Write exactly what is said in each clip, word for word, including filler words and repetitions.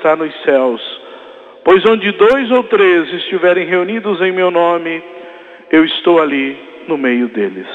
está nos céus. Pois onde dois ou três estiverem reunidos em meu nome, eu estou ali no meio deles.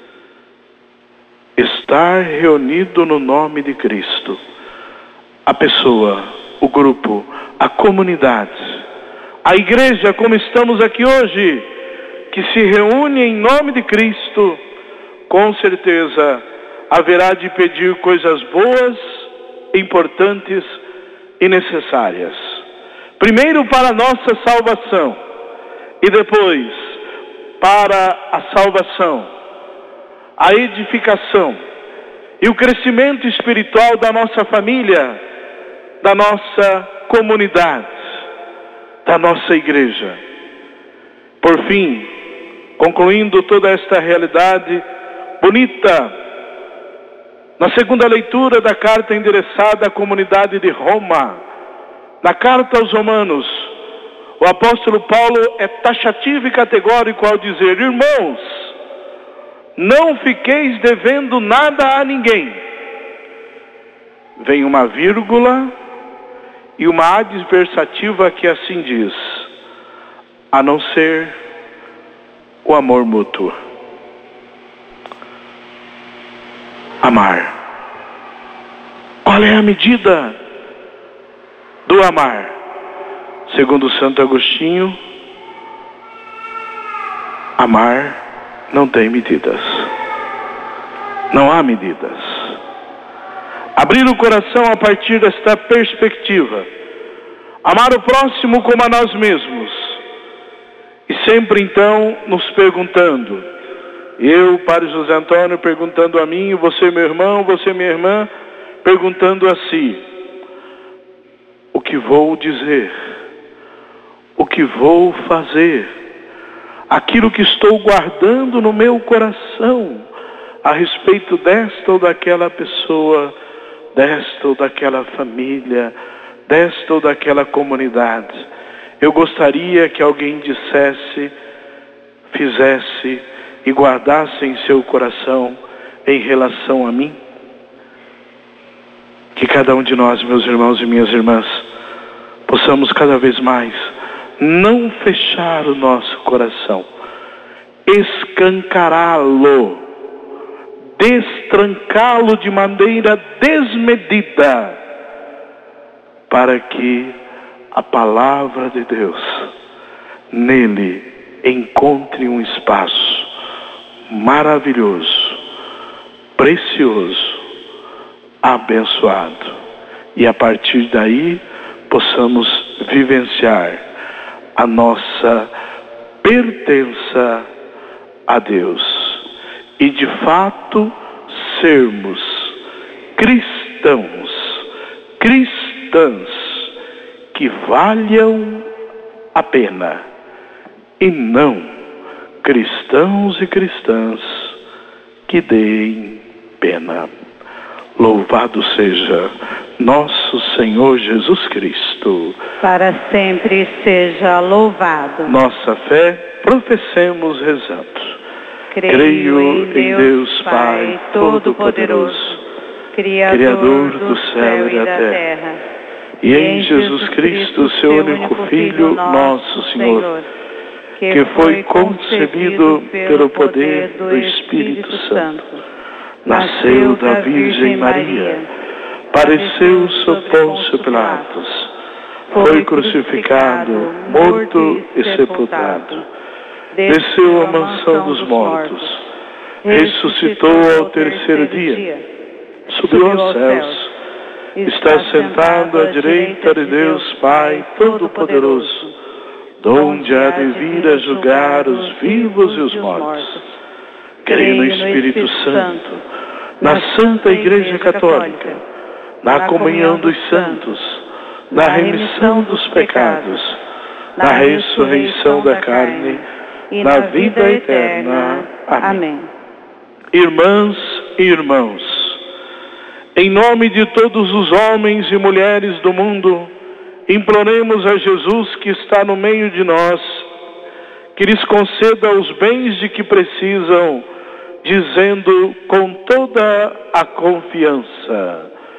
Estar reunido no nome de Cristo. A pessoa, o grupo, a comunidade, a igreja, como estamos aqui hoje, que se reúne em nome de Cristo, com certeza haverá de pedir coisas boas, importantes e necessárias. Primeiro para a nossa salvação e depois para a salvação, a edificação e o crescimento espiritual da nossa família, da nossa comunidade, da nossa igreja. Por fim, concluindo toda esta realidade bonita, na segunda leitura da carta endereçada à comunidade de Roma, na carta aos Romanos, o apóstolo Paulo é taxativo e categórico ao dizer: irmãos, não fiqueis devendo nada a ninguém. Vem uma vírgula e uma adversativa que assim diz: a não ser o amor mútuo. Amar. Qual é a medida do amar? Segundo Santo Agostinho, amar não tem medidas. Não há medidas. Abrir o coração a partir desta perspectiva. Amar o próximo como a nós mesmos. E sempre então nos perguntando, eu, Padre José Antônio, perguntando a mim, você meu irmão, você minha irmã, perguntando a si, o que vou dizer? O que vou fazer? Aquilo que estou guardando no meu coração a respeito desta ou daquela pessoa, desta ou daquela família, desta ou daquela comunidade. Eu gostaria que alguém dissesse, fizesse e guardasse em seu coração em relação a mim. Que cada um de nós, meus irmãos e minhas irmãs, possamos cada vez mais não fechar o nosso coração, escancará-lo, destrancá-lo de maneira desmedida, para que a palavra de Deus nele encontre um espaço maravilhoso, precioso, abençoado. E a partir daí possamos vivenciar a nossa pertença a Deus. E de fato sermos cristãos, cristãs que valham a pena. E não cristãos e cristãs que deem pena. Louvado seja nosso Senhor Jesus Cristo. Para sempre seja louvado. Nossa fé professemos rezando. Creio, Creio em em Deus, Deus Pai Todo-Poderoso, Criador, Criador do, do céu e da terra, e em Jesus Cristo, seu único Filho, nosso Senhor, que foi concebido pelo poder do Espírito Santo, nasceu da Virgem Maria, pareceu sob Pôncio Pilatos, foi crucificado, morto e sepultado, desceu à mansão dos mortos, ressuscitou ao terceiro dia, subiu aos céus, está sentado à direita de Deus Pai Todo-Poderoso, donde há de vir a julgar os vivos e os mortos. Creio no Espírito Santo, na Santa Igreja Católica, na comunhão dos santos, na remissão dos pecados, na ressurreição da carne e na vida eterna. Amém. Irmãs e irmãos, em nome de todos os homens e mulheres do mundo, imploremos a Jesus que está no meio de nós, que lhes conceda os bens de que precisam, dizendo com toda a confiança: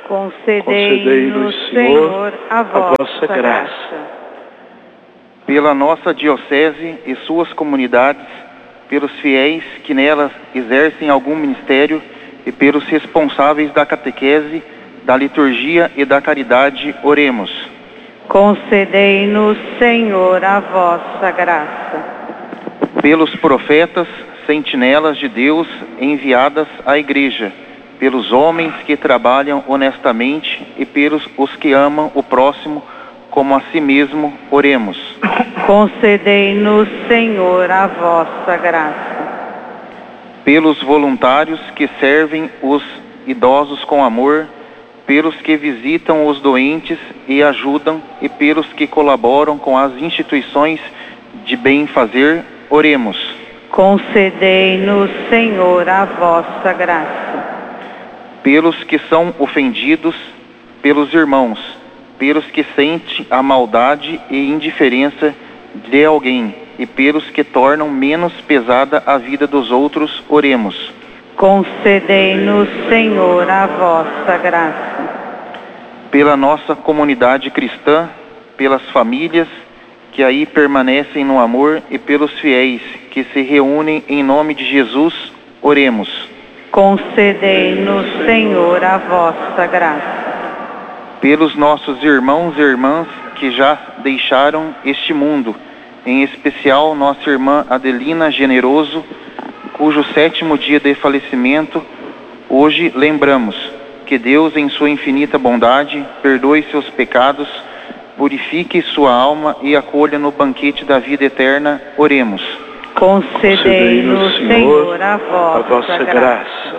Concedei-nos, Senhor, a vossa graça. Pela nossa diocese e suas comunidades, pelos fiéis que nelas exercem algum ministério e pelos responsáveis da catequese, da liturgia e da caridade, oremos. Concedei-nos, Senhor, a vossa graça. Pelos profetas, sentinelas de Deus enviadas à Igreja, pelos homens que trabalham honestamente e pelos os que amam o próximo como a si mesmo, oremos. Concedei-nos, Senhor, a vossa graça. Pelos voluntários que servem os idosos com amor, pelos que visitam os doentes e ajudam e pelos que colaboram com as instituições de bem-fazer, oremos. Concedei-nos, Senhor, a vossa graça. Pelos que são ofendidos pelos irmãos, pelos que sentem a maldade e indiferença de alguém e pelos que tornam menos pesada a vida dos outros, oremos. Concedei-nos, Senhor, a vossa graça. Pela nossa comunidade cristã, pelas famílias que aí permanecem no amor e pelos fiéis que se reúnem em nome de Jesus, oremos. Concedei-nos, Senhor, a vossa graça. Pelos nossos irmãos e irmãs que já deixaram este mundo, em especial nossa irmã Adelina Generoso, cujo sétimo dia de falecimento hoje lembramos. Que Deus, em sua infinita bondade, perdoe seus pecados, purifique sua alma e acolha no banquete da vida eterna, oremos. Concedei-nos, Senhor, a vossa, a vossa graça. graça.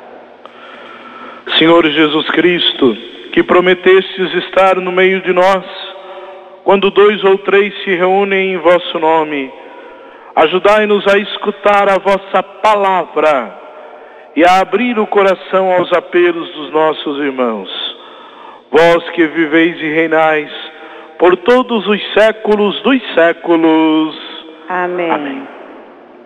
Senhor Jesus Cristo, que prometestes estar no meio de nós, quando dois ou três se reúnem em vosso nome, ajudai-nos a escutar a vossa palavra e a abrir o coração aos apelos dos nossos irmãos. Vós que viveis e reinais por todos os séculos dos séculos. Amém. Amém.